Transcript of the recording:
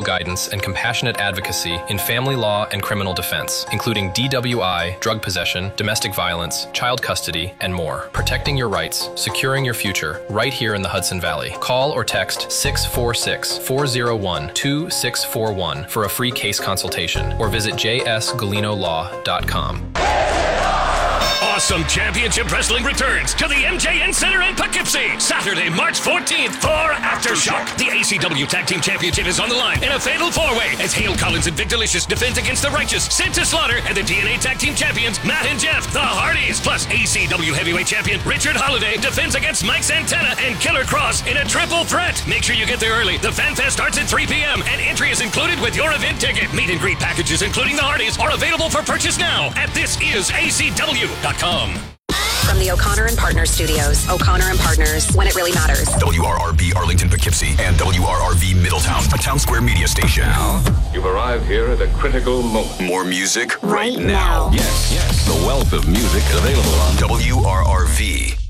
guidance and compassionate advocacy in family law and criminal defense, including DWI, drug possession, domestic violence, child custody, and more. Protecting your rights, securing your future, right here in the Hudson Valley. Call or text 646-401-2641 for a free case consultation, or visit jsgalinolaw.com. Awesome Championship Wrestling returns to the MJN Center in Poughkeepsie, Saturday, March 14th for Aftershock. The ACW Tag Team Championship is on the line in a fatal four-way as Hale Collins and Vic Delicious defend against the Righteous, Sent to Slaughter, and the TNA Tag Team Champions, Matt and Jeff, the Hardys. Plus, ACW Heavyweight Champion Richard Holliday defends against Mike Santana and Killer Cross in a triple threat. Make sure you get there early. The Fan Fest starts at 3 p.m. and entry is included with your event ticket. Meet and greet packages, including the Hardys, are available for purchase now at thisisacw.com. From the O'Connor and Partners studios, O'Connor and Partners, when it really matters. WRRB Arlington, Poughkeepsie, and WRRV Middletown, a Town Square media station. You've arrived here at a critical moment. More music right now. Yes. The wealth of music available on WRRV.